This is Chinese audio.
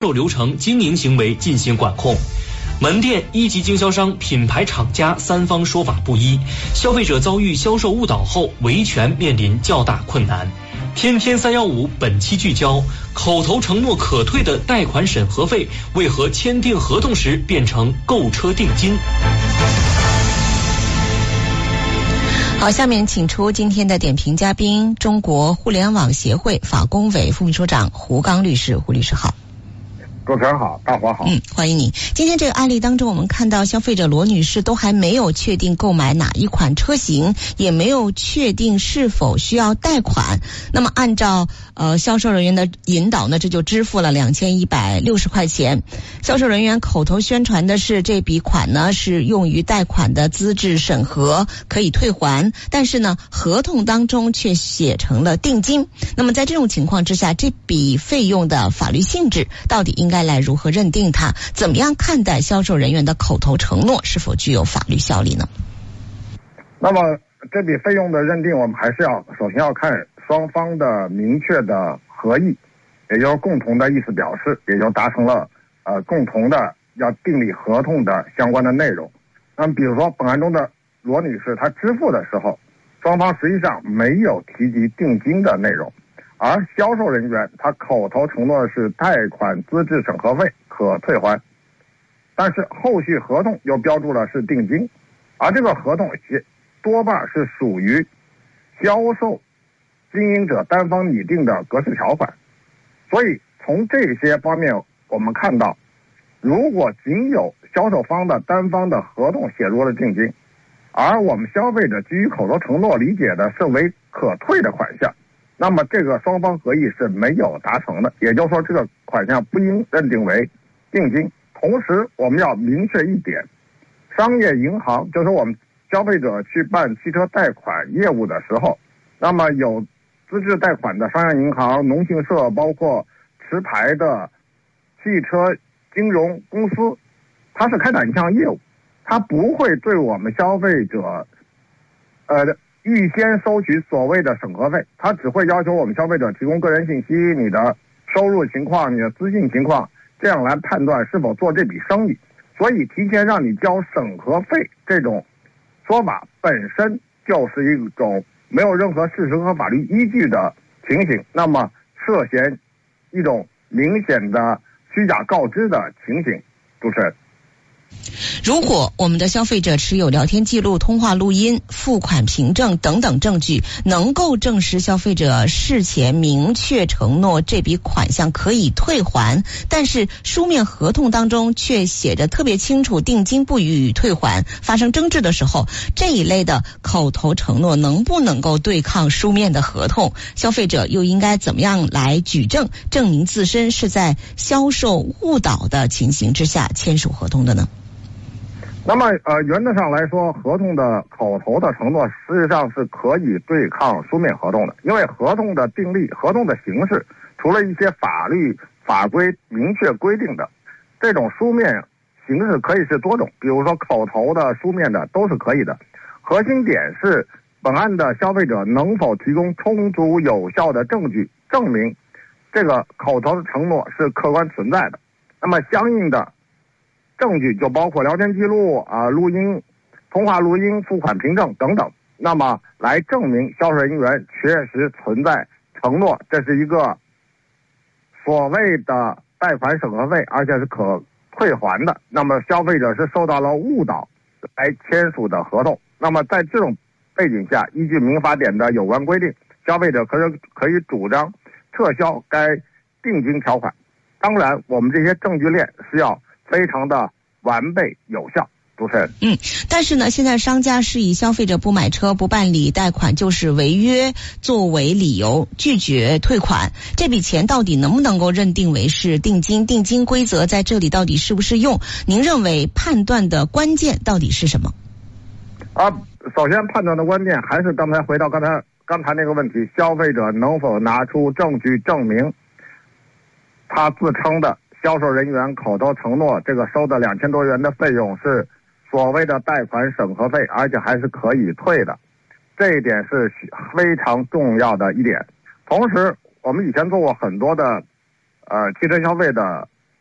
售流程、经营行为进行管控。门店、一级经销商、品牌厂家三方说法不一，消费者遭遇销售误导后，维权面临较大困难。天天315本期聚焦：口头承诺可退的贷款审核费，为何签订合同时变成购车定金？ 好，下面请出今天的点评嘉宾，中国互联网协会法工委副秘书长胡刚律师。胡律师好。 主持人好，大伙好。 欢迎你。今天这个案例当中，我们看到消费者罗女士都还没有确定购买哪一款车型，也没有确定是否需要贷款。那么按照销售人员的引导呢，这就支付了2160块钱。销售人员口头宣传的是这笔款呢是用于贷款的资质审核，可以退还，但是呢合同当中却写成了定金。那么在这种情况之下，这笔费用的法律性质到底应该来如何认定它？怎么样看待销售人员的口头承诺是否具有法律效力呢？ 那么这笔费用的认定，我们还是首先要看双方的明确的合意，也就是共同的意思表示，也就达成了共同的要订立合同的相关的内容。那么比如说本案中的罗女士，她支付的时候，双方实际上没有提及定金的内容，而销售人员他口头承诺的是贷款资质审核费可退还，但是后续合同又标注了是定金，而这个合同多半是属于销售经营者单方拟定的格式条款。所以从这些方面我们看到，如果仅有销售方的单方的合同写入了定金，而我们消费者基于口头承诺理解的是为可退的款项，那么这个双方合意是没有达成的，也就是说这个款项不应认定为定金。同时我们要明确一点，商业银行就是我们消费者去办汽车贷款业务的时候，那么有资质贷款的商业银行、农信社，包括持牌的汽车金融公司，它是开展一项业务，它不会对我们消费者预先收取所谓的审核费，他只会要求我们消费者提供个人信息、你的收入情况、你的资信情况，这样来判断是否做这笔生意。所以提前让你交审核费这种说法本身就是一种没有任何事实和法律依据的情形，那么涉嫌一种明显的虚假告知的情形。主持人， 如果我们的消费者持有聊天记录、通话录音、付款凭证等等证据，能够证实消费者事前明确承诺这笔款项可以退还，但是书面合同当中却写着特别清楚定金不予以退还，发生争执的时候，这一类的口头承诺能不能够对抗书面的合同？消费者又应该怎么样来举证，证明自身是在销售误导的情形之下签署合同的呢？ 那么原则上来说，合同的口头的承诺实际上是可以对抗书面合同的，因为合同的订立、合同的形式，除了一些法律法规明确规定的，这种书面形式可以是多种，比如说口头的、书面的都是可以的。核心点是本案的消费者能否提供充足有效的证据，证明这个口头的承诺是客观存在的。那么相应的证据就包括聊天记录录音、通话录音、付款凭证等等，那么来证明销售人员确实存在承诺这是一个所谓的贷款审核费，而且是可退还的，那么消费者是受到了误导来签署的合同。那么在这种背景下，依据民法典的有关规定，消费者可以主张撤销该定金条款。当然我们这些证据链是要非常的完备有效。主持人， 但是呢，现在商家是以消费者不买车、不办理贷款就是违约作为理由拒绝退款，这笔钱到底能不能够认定为是定金？定金规则在这里到底适不适用？您认为判断的关键到底是什么？ 首先判断的关键还是回到刚才那个问题，消费者能否拿出证据证明他自称的销售人员口头承诺这个收的2000多元的费用是所谓的贷款审核费，而且还是可以退的，这一点是非常重要的一点。同时我们以前做过很多的汽车消费的